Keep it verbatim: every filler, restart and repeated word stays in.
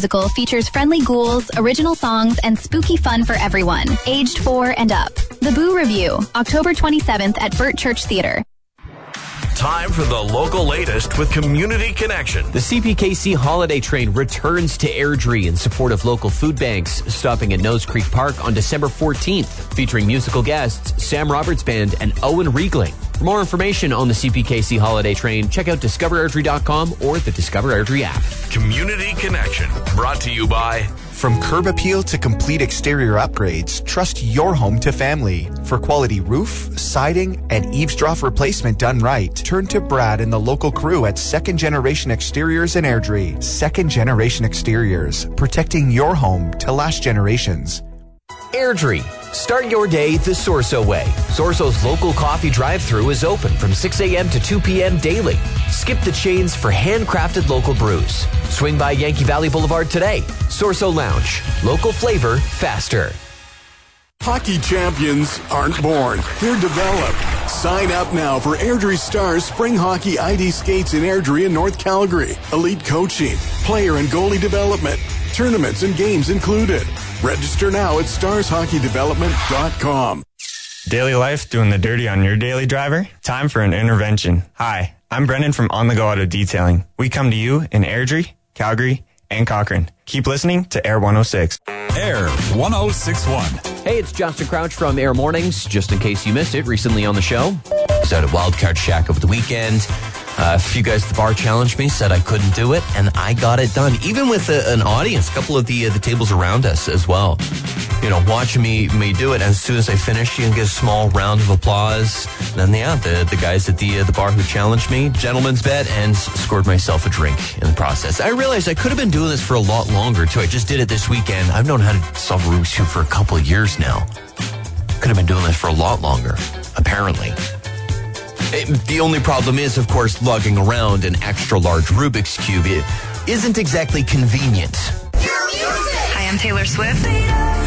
musical features friendly ghouls, original songs, and spooky fun for everyone, aged four and up. The Boo Review, October twenty-seventh at Burt Church Theater. Time for the local latest with Community Connection. The C P K C Holiday Train returns to Airdrie in support of local food banks, stopping at Nose Creek Park on December fourteenth, featuring musical guests Sam Roberts Band and Owen Riegling. For more information on the C P K C Holiday Train, check out discover airdrie dot com or the Discover Airdrie app. Community Connection, brought to you by... From curb appeal to complete exterior upgrades, trust your home to Family. For quality roof, siding, and eaves trough replacement done right, turn to Brad and the local crew at Second Generation Exteriors in Airdrie. Second Generation Exteriors, protecting your home to last generations. Airdrie. Start your day the Sorso way. Sorso's local coffee drive-thru is open from six a.m. to two p.m. daily. Skip the chains for handcrafted local brews. Swing by Yankee Valley Boulevard today. Sorso Lounge. Local flavor, faster. Hockey champions aren't born, they're developed. Sign up now for Airdrie Stars Spring Hockey I D Skates in Airdrie and North Calgary. Elite coaching, player and goalie development, tournaments and games included. Register now at stars hockey development dot com. Daily life doing the dirty on your daily driver? Time for an intervention. Hi, I'm Brendan from On The Go Auto Detailing. We come to you in Airdrie, Calgary, and Cochrane. Keep listening to Air one oh six. Air one oh six point one. Hey, it's Justin Crouch from Air Mornings. Just in case you missed it, recently on the show, I was out at Wildcard Shack over the weekend. Uh, a few guys at the bar challenged me, said I couldn't do it, and I got it done. Even with a, an audience, a couple of the uh, the tables around us as well. You know, watching me me do it. As soon as I finished, you can get a small round of applause. And then, yeah, the the guys at the uh, the bar who challenged me, gentleman's bet, and scored myself a drink in the process. I realized I could have been doing this for a lot longer too. I just did it this weekend. I've known how to solve Rubik's Cube for a couple of years now. Could have been doing this for a lot longer, apparently. It, the only problem is, of course, lugging around an extra large Rubik's Cube. It isn't exactly convenient. Hi, I'm Taylor Swift.